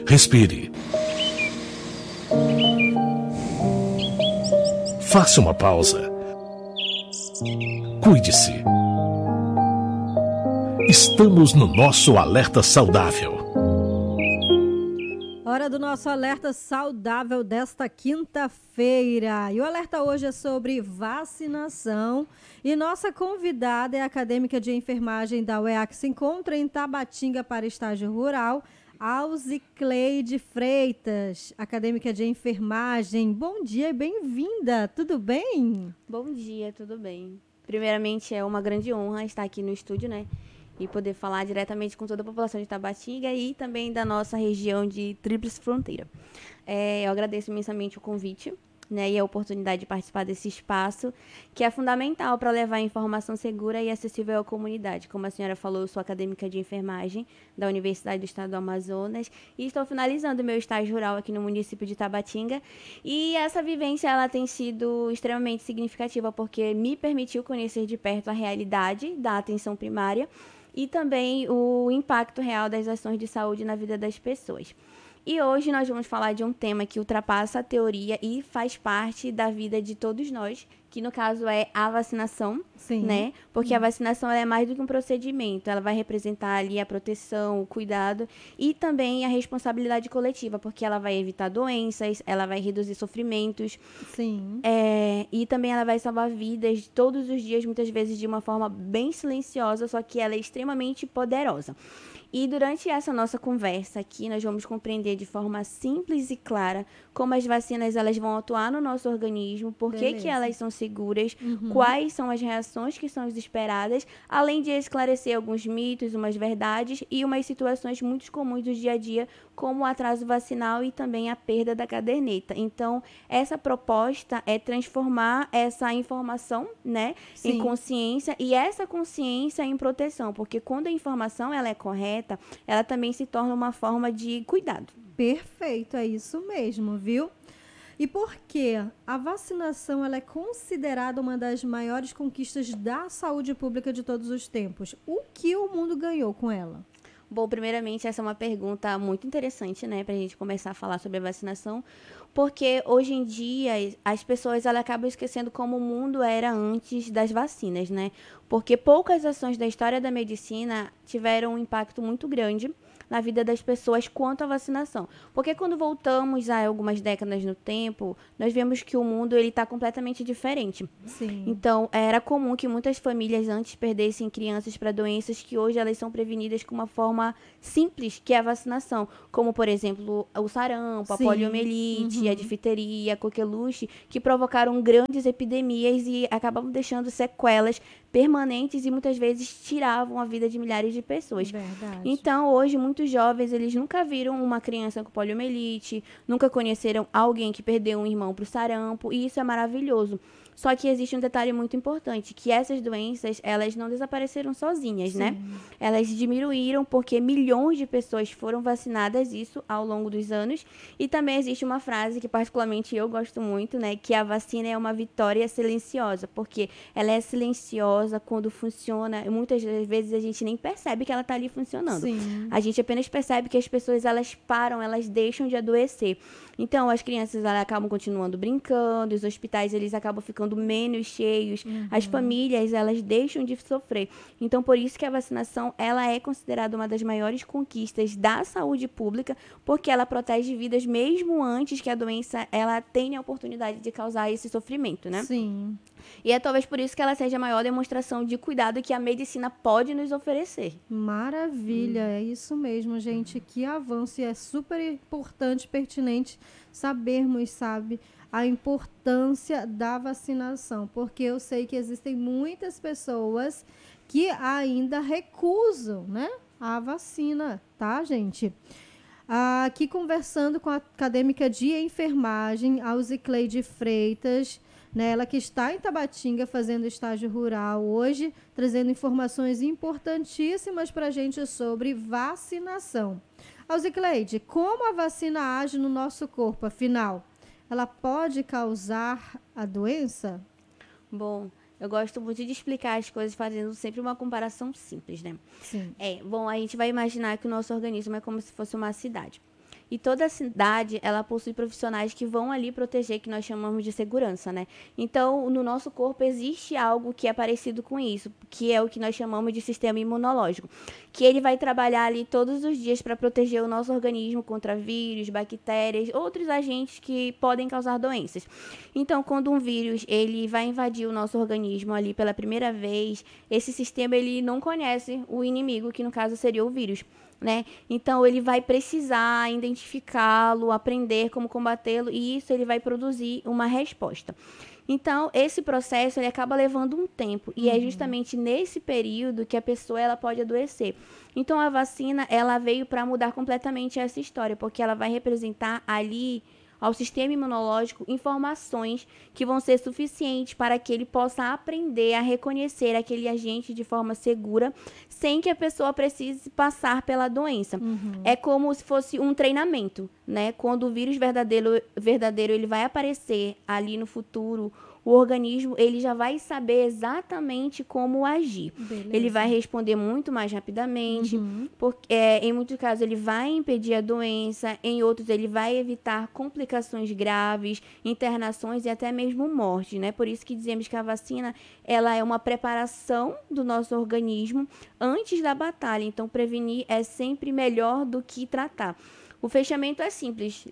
Respire. Faça uma pausa. Cuide-se. Estamos no nosso Alerta Saudável. Hora do nosso Alerta Saudável desta quinta-feira. E o alerta hoje é sobre vacinação. E nossa convidada é a acadêmica de enfermagem da UEA, que se encontra em Tabatinga para estágio rural, Alzicleide Freitas, acadêmica de enfermagem. Bom dia e bem-vinda, tudo bem? Bom dia, tudo bem. Primeiramente, é uma grande honra estar aqui no estúdio, né? E poder falar diretamente com toda a população de Tabatinga e também da nossa região de Tríplice Fronteira. Eu agradeço imensamente o convite, né, e a oportunidade de participar desse espaço, que é fundamental para levar informação segura e acessível à comunidade. Como a senhora falou, eu sou acadêmica de enfermagem da Universidade do Estado do Amazonas e estou finalizando meu estágio rural aqui no município de Tabatinga. E essa vivência ela tem sido extremamente significativa, porque me permitiu conhecer de perto a realidade da atenção primária e também o impacto real das ações de saúde na vida das pessoas. E hoje nós vamos falar de um tema que ultrapassa a teoria e faz parte da vida de todos nós, que no caso é a vacinação, Sim. né? Porque a vacinação ela é mais do que um procedimento, ela vai representar ali a proteção, o cuidado e também a responsabilidade coletiva, porque ela vai evitar doenças, ela vai reduzir sofrimentos. Sim. E também ela vai salvar vidas todos os dias, muitas vezes de uma forma bem silenciosa, só que ela é extremamente poderosa. E durante essa nossa conversa aqui, nós vamos compreender de forma simples e clara como as vacinas elas vão atuar no nosso organismo, por que elas são seguras, quais são as reações que são esperadas, além de esclarecer alguns mitos, umas verdades e umas situações muito comuns do dia a dia, como o atraso vacinal e também a perda da caderneta. Então, essa proposta é transformar essa informação, né, em consciência e essa consciência em proteção, porque quando a informação ela é correta, ela também se torna uma forma de cuidado. Perfeito, é isso mesmo, viu? E por que a vacinação ela é considerada uma das maiores conquistas da saúde pública de todos os tempos? O que o mundo ganhou com ela? Bom, primeiramente, essa é uma pergunta muito interessante, né, para a gente começar a falar sobre a vacinação, porque hoje em dia as pessoas elas acabam esquecendo como o mundo era antes das vacinas, né? Porque poucas ações da história da medicina tiveram um impacto muito grande na vida das pessoas quanto à vacinação. Porque quando voltamos a algumas décadas no tempo, nós vemos que o mundo ele está completamente diferente. Sim. Então, era comum que muitas famílias antes perdessem crianças para doenças que hoje elas são prevenidas com uma forma simples, que é a vacinação. Como, por exemplo, o sarampo, a poliomielite, a difteria, a coqueluche, que provocaram grandes epidemias e acabavam deixando sequelas permanentes e muitas vezes tiravam a vida de milhares de pessoas. Verdade. Então, hoje, muitos jovens, eles nunca viram uma criança com poliomielite, nunca conheceram alguém que perdeu um irmão para o sarampo, e isso é maravilhoso. Só que existe um detalhe muito importante, que essas doenças, elas não desapareceram sozinhas, né? Elas diminuíram porque milhões de pessoas foram vacinadas, isso ao longo dos anos. E também existe uma frase que particularmente eu gosto muito, né? Que a vacina é uma vitória silenciosa, porque ela é silenciosa quando funciona. Muitas vezes a gente nem percebe que ela está ali funcionando. Sim. A gente apenas percebe que as pessoas, elas param, elas deixam de adoecer. Então, as crianças, elas acabam continuando brincando, os hospitais, eles acabam ficando menos cheios, as famílias, elas deixam de sofrer. Então, por isso que a vacinação, ela é considerada uma das maiores conquistas da saúde pública, porque ela protege vidas mesmo antes que a doença, ela tenha a oportunidade de causar esse sofrimento, né? Sim. E é talvez por isso que ela seja a maior demonstração de cuidado que a medicina pode nos oferecer. Maravilha, é isso mesmo, gente. Que avanço, e é super importante, pertinente sabermos, sabe, a importância da vacinação, porque eu sei que existem muitas pessoas que ainda recusam, né, a vacina, tá, gente? Aqui conversando com a acadêmica de enfermagem, Alzicleide Freitas, né, ela que está em Tabatinga fazendo estágio rural hoje, trazendo informações importantíssimas para a gente sobre vacinação. Alzicleide, como a vacina age no nosso corpo, afinal? Ela pode causar a doença? Bom, eu gosto muito de explicar as coisas fazendo sempre uma comparação simples, né? Sim. Bom, a gente vai imaginar que o nosso organismo é como se fosse uma cidade. E toda a cidade, ela possui profissionais que vão ali proteger, que nós chamamos de segurança, né? Então, no nosso corpo existe algo que é parecido com isso, que é o que nós chamamos de sistema imunológico, que ele vai trabalhar ali todos os dias para proteger o nosso organismo contra vírus, bactérias, outros agentes que podem causar doenças. Então, quando um vírus ele vai invadir o nosso organismo ali pela primeira vez, esse sistema ele não conhece o inimigo, que no caso seria o vírus, né? Então, ele vai precisar identificá-lo, aprender como combatê-lo, e isso ele vai produzir uma resposta. Então, esse processo ele acaba levando um tempo, e é justamente nesse período que a pessoa ela pode adoecer. Então, a vacina ela veio para mudar completamente essa história, porque ela vai representar ali ao sistema imunológico informações que vão ser suficientes para que ele possa aprender a reconhecer aquele agente de forma segura, sem que a pessoa precise passar pela doença. É como se fosse um treinamento, né? Quando o vírus verdadeiro ele vai aparecer ali no futuro, o organismo ele já vai saber exatamente como agir. Beleza. Ele vai responder muito mais rapidamente, porque em muitos casos ele vai impedir a doença, em outros ele vai evitar complicações graves, internações e até mesmo morte, né? Por isso que dizemos que a vacina ela é uma preparação do nosso organismo antes da batalha. Então, prevenir é sempre melhor do que tratar. O fechamento é simples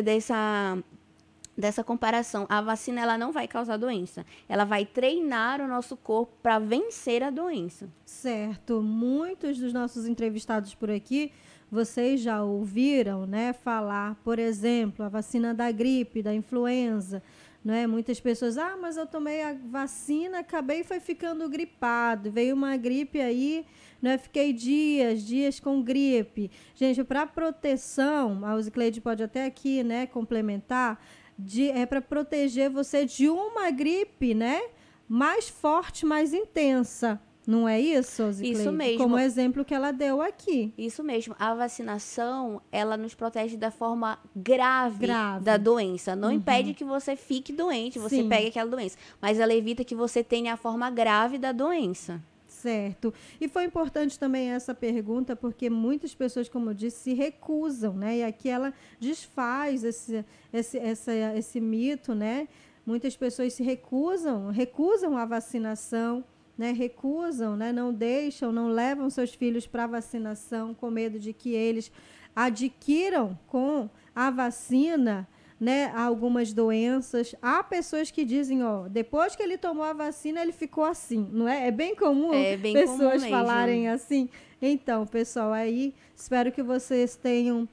dessa comparação. A vacina ela não vai causar doença. Ela vai treinar o nosso corpo para vencer a doença. Certo. Muitos dos nossos entrevistados por aqui, vocês já ouviram, né, falar, por exemplo, a vacina da gripe, da influenza, né? Muitas pessoas, mas eu tomei a vacina, acabei e foi ficando gripado. Veio uma gripe aí, né? Fiquei dias com gripe. Gente, para proteção, a Osicleide pode até aqui, né, complementar, é para proteger você de uma gripe, né, mais forte, mais intensa. Não é isso, Osicleide? Isso mesmo. Como o exemplo que ela deu aqui. Isso mesmo. A vacinação, ela nos protege da forma grave. Da doença. Não impede que você fique doente, você pegue aquela doença. Mas ela evita que você tenha a forma grave da doença. Certo. E foi importante também essa pergunta, porque muitas pessoas, como eu disse, se recusam, né? E aqui ela desfaz esse mito, né? Muitas pessoas se recusam a vacinação, né? Recusam, né? Não deixam, não levam seus filhos para vacinação com medo de que eles adquiram com a vacina, né, algumas doenças. Há pessoas que dizem, depois que ele tomou a vacina, ele ficou assim, não é? É bem comum pessoas falarem assim. Então, pessoal, aí espero que vocês tenham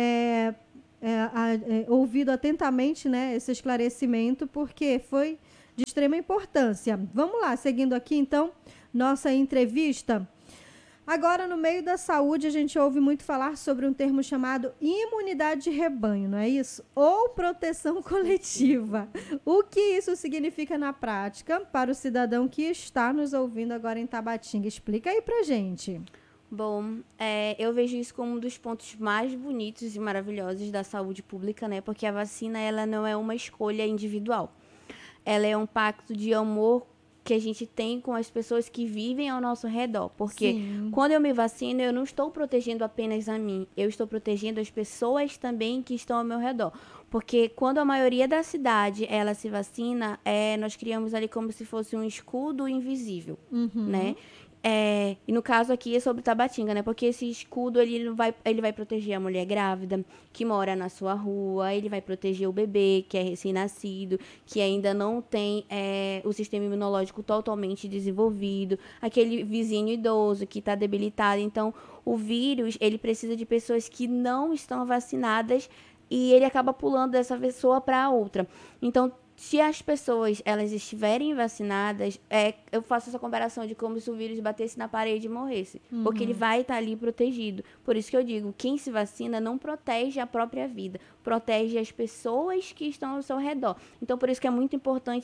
ouvido atentamente, né, esse esclarecimento, porque foi de extrema importância. Vamos lá, seguindo aqui, então, nossa entrevista. Agora, no meio da saúde, a gente ouve muito falar sobre um termo chamado imunidade de rebanho, não é isso? Ou proteção coletiva. O que isso significa na prática para o cidadão que está nos ouvindo agora em Tabatinga? Explica aí pra gente. Bom, eu vejo isso como um dos pontos mais bonitos e maravilhosos da saúde pública, né? Porque a vacina, ela não é uma escolha individual. Ela é um pacto de amor que a gente tem com as pessoas que vivem ao nosso redor. Porque quando eu me vacino, eu não estou protegendo apenas a mim. Eu estou protegendo as pessoas também que estão ao meu redor. Porque quando a maioria da cidade, ela se vacina, nós criamos ali como se fosse um escudo invisível, né? E no caso aqui é sobre Tabatinga, né? Porque esse escudo ele vai proteger a mulher grávida que mora na sua rua, ele vai proteger o bebê que é recém-nascido, que ainda não tem o sistema imunológico totalmente desenvolvido, aquele vizinho idoso que está debilitado. Então, o vírus ele precisa de pessoas que não estão vacinadas e ele acaba pulando dessa pessoa para outra. Então, se as pessoas elas estiverem vacinadas, eu faço essa comparação de como se o vírus batesse na parede e morresse. Porque ele vai estar ali protegido. Por isso que eu digo, quem se vacina não protege a própria vida. Protege as pessoas que estão ao seu redor. Então, por isso que é muito importante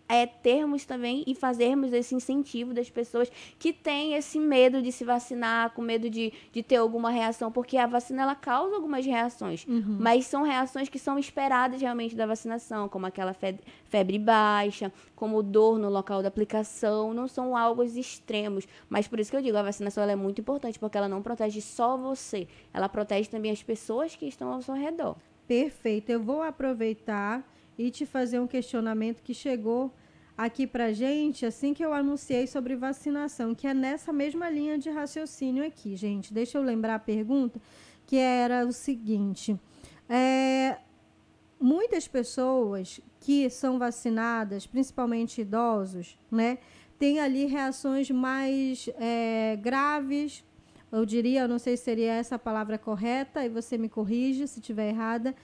termos também e fazermos esse incentivo das pessoas que têm esse medo de se vacinar, com medo de ter alguma reação, porque a vacina ela causa algumas reações, mas são reações que são esperadas realmente da vacinação, como aquela febre baixa, como dor no local da aplicação, não são algo extremos, mas por isso que eu digo, a vacinação ela é muito importante, porque ela não protege só você, ela protege também as pessoas que estão ao seu redor. Perfeito, eu vou aproveitar e te fazer um questionamento que chegou aqui pra gente assim que eu anunciei sobre vacinação, que é nessa mesma linha de raciocínio aqui, gente. Deixa eu lembrar a pergunta, que era o seguinte: muitas pessoas que são vacinadas, principalmente idosos, né, têm ali reações mais graves, eu diria, eu não sei se seria essa a palavra correta, e você me corrige se estiver errada,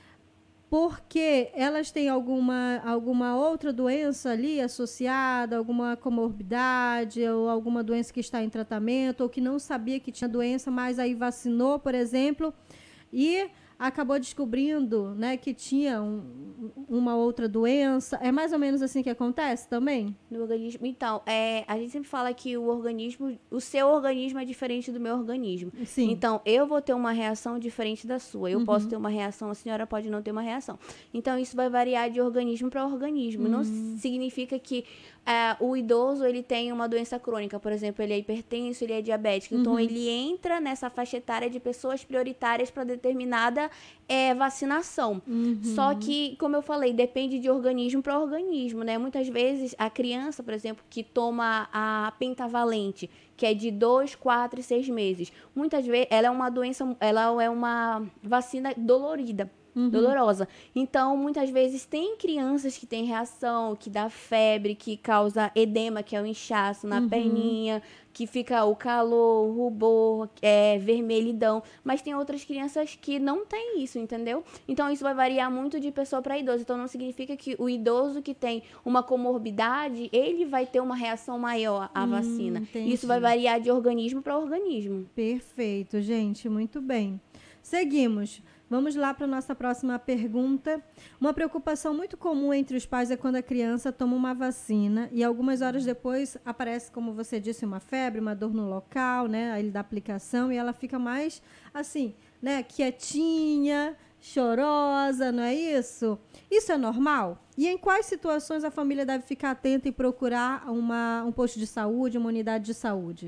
porque elas têm alguma outra doença ali associada, alguma comorbidade, ou alguma doença que está em tratamento, ou que não sabia que tinha doença, mas aí vacinou, por exemplo, e acabou descobrindo, né, que tinha uma outra doença. É mais ou menos assim que acontece também? No organismo. Então, a gente sempre fala que o seu organismo é diferente do meu organismo. Sim. Então, eu vou ter uma reação diferente da sua. Eu posso ter uma reação, a senhora pode não ter uma reação. Então, isso vai variar de organismo para organismo. Não significa que o idoso ele tem uma doença crônica, por exemplo, ele é hipertenso, ele é diabético. Então, ele entra nessa faixa etária de pessoas prioritárias para determinada vacinação. Só que, como eu falei, depende de organismo para organismo, né? Muitas vezes, a criança, por exemplo, que toma a pentavalente, que é de 2, 4 e 6 meses, muitas vezes ela é uma vacina dolorida. Dolorosa. Então, muitas vezes tem crianças que têm reação, que dá febre, que causa edema, que é o inchaço na perninha, que fica o calor, o rubor, vermelhidão. Mas tem outras crianças que não têm isso, entendeu? Então, isso vai variar muito de pessoa para idoso. Então, não significa que o idoso que tem uma comorbidade, ele vai ter uma reação maior à vacina. Entendi. Isso vai variar de organismo para organismo. Perfeito, gente. Muito bem. Seguimos. Vamos lá para a nossa próxima pergunta. Uma preocupação muito comum entre os pais é quando a criança toma uma vacina e algumas horas depois aparece, como você disse, uma febre, uma dor no local, né, aí da aplicação, e ela fica mais assim, né, quietinha, chorosa, não é isso? Isso é normal? E em quais situações a família deve ficar atenta e procurar um posto de saúde, uma unidade de saúde?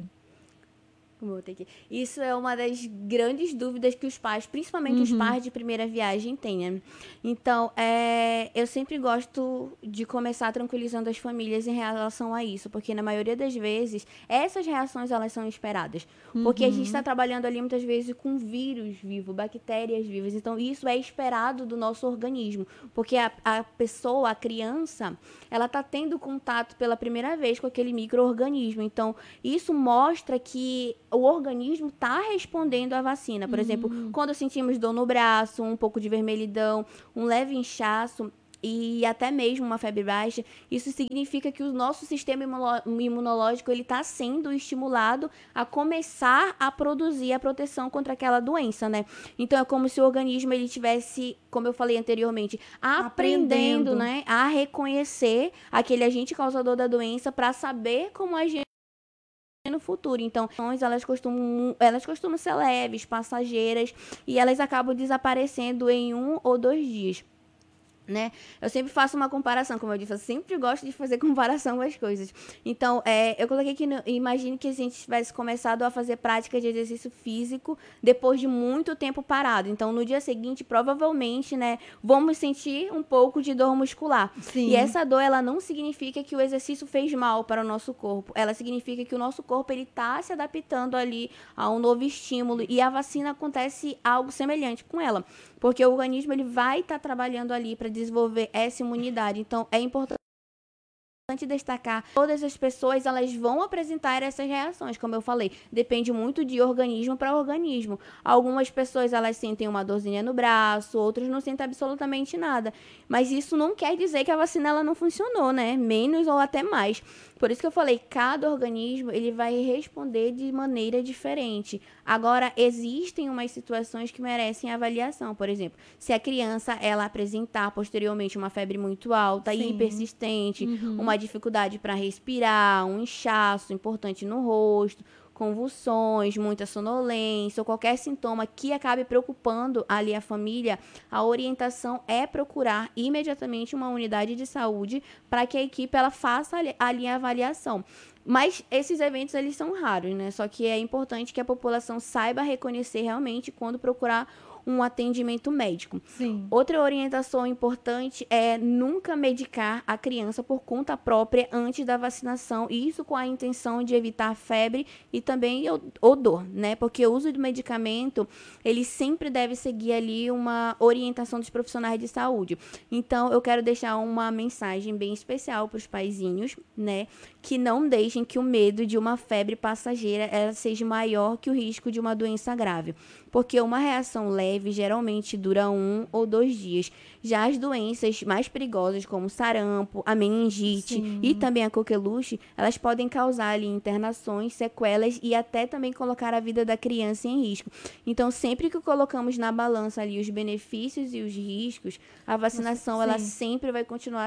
Isso é uma das grandes dúvidas que os pais, principalmente os pais de primeira viagem, têm, né? Então, eu sempre gosto de começar tranquilizando as famílias em relação a isso, porque na maioria das vezes, essas reações, elas são esperadas. Porque a gente está trabalhando ali muitas vezes com vírus vivo, bactérias vivas. Então, isso é esperado do nosso organismo, porque a pessoa, a criança, ela está tendo contato pela primeira vez com aquele micro-organismo. Então, isso mostra que o organismo está respondendo à vacina. Por exemplo, quando sentimos dor no braço, um pouco de vermelhidão, um leve inchaço e até mesmo uma febre baixa, isso significa que o nosso sistema imunológico ele está sendo estimulado a começar a produzir a proteção contra aquela doença, né? Então, é como se o organismo ele tivesse, como eu falei anteriormente, aprendendo, né, a reconhecer aquele agente causador da doença para saber como agir no futuro. Então, elas costumam ser leves, passageiras, e elas acabam desaparecendo em 1 ou 2 dias. Né? Eu sempre faço uma comparação, como eu disse, eu sempre gosto de fazer comparação com as coisas. Então, eu coloquei que imagine que a gente tivesse começado a fazer prática de exercício físico depois de muito tempo parado. Então, no dia seguinte, provavelmente, né, vamos sentir um pouco de dor muscular. Sim. E essa dor, ela não significa que o exercício fez mal para o nosso corpo. Ela significa que o nosso corpo ele está se adaptando ali a um novo estímulo. E a vacina acontece algo semelhante com ela. Porque o organismo ele vai estar trabalhando ali para desenvolver essa imunidade. Então, é importante destacar, todas as pessoas elas vão apresentar essas reações, como eu falei, depende muito de organismo para organismo. Algumas pessoas elas sentem uma dorzinha no braço, outras não sentem absolutamente nada. Mas isso não quer dizer que a vacina ela não funcionou, né? Menos ou até mais. Por isso que eu falei, cada organismo ele vai responder de maneira diferente. Agora, existem umas situações que merecem avaliação. Por exemplo, se a criança ela apresentar posteriormente uma febre muito alta e persistente, uma dificuldade para respirar, um inchaço importante no rosto, convulsões, muita sonolência ou qualquer sintoma que acabe preocupando ali a família, a orientação é procurar imediatamente uma unidade de saúde para que a equipe ela faça ali a avaliação. Mas esses eventos eles são raros, né? Só que é importante que a população saiba reconhecer realmente quando procurar um atendimento médico. Sim. Outra orientação importante é nunca medicar a criança por conta própria antes da vacinação, e isso com a intenção de evitar febre e também odor, né? Porque o uso de medicamento, ele sempre deve seguir ali uma orientação dos profissionais de saúde. Então, eu quero deixar uma mensagem bem especial para os paizinhos, né? Que não deixem que o medo de uma febre passageira ela seja maior que o risco de uma doença grave. Porque uma reação leve geralmente dura 1 ou 2 dias. Já as doenças mais perigosas, como sarampo, a meningite e também a coqueluche, elas podem causar ali internações, sequelas e até também colocar a vida da criança em risco. Então, sempre que colocamos na balança ali os benefícios e os riscos, a vacinação ela sempre vai continuar